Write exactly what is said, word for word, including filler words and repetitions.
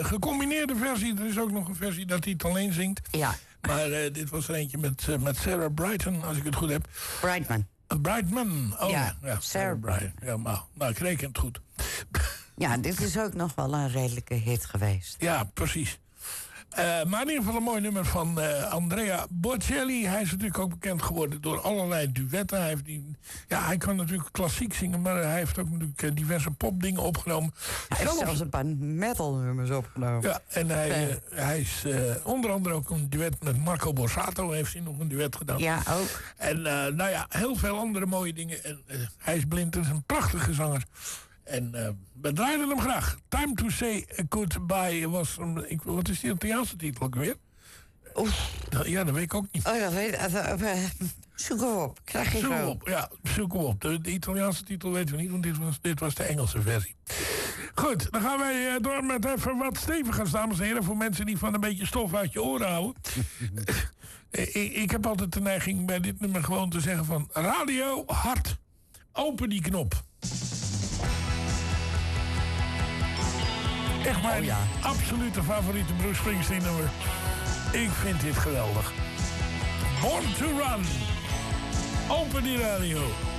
gecombineerde versie. Er is ook nog een versie dat hij het alleen zingt. Ja. Maar uh, dit was er eentje met, uh, met Sarah Brightman, als ik het goed heb. Brightman. Uh, Brightman. Oh ja, ja Sarah Brightman. Ja, maar, nou, ik reken het goed. Ja, dit is ook nog wel een redelijke hit geweest. Ja, precies. Uh, maar in ieder geval een mooi nummer van uh, Andrea Bocelli. Hij is natuurlijk ook bekend geworden door allerlei duetten. Hij, heeft die, ja, hij kan natuurlijk klassiek zingen, maar hij heeft ook natuurlijk uh, diverse popdingen opgenomen. Hij heeft zelfs een paar metalnummers opgenomen. Ja, en hij, uh, hij is uh, onder andere ook een duet met Marco Borsato. Heeft hij nog een duet gedaan. Ja, ook. En uh, nou ja, heel veel andere mooie dingen. En, uh, hij is blind, en is een prachtige zanger. En uh, we draaiden hem graag. Time to Say Goodbye was... Um, ik, wat is die Italiaanse titel ook weer? Oef. Ja, dat weet ik ook niet. Oh, dat weet ik. Uh, uh, zoek hem op. Krijg je zoek hem op. Ja, zoek hem op. De, de Italiaanse titel weten we niet, want dit was, dit was de Engelse versie. Goed, dan gaan wij uh, door met even wat steviger, dames en heren. Voor mensen die van een beetje stof uit je oren houden. ik, ik heb altijd de neiging bij dit nummer gewoon te zeggen van... Radio, hard. Open die knop. Echt mijn oh ja. absolute favoriete Bruce Springsteen nummer. Ik vind dit geweldig. Born to Run. Open die radio.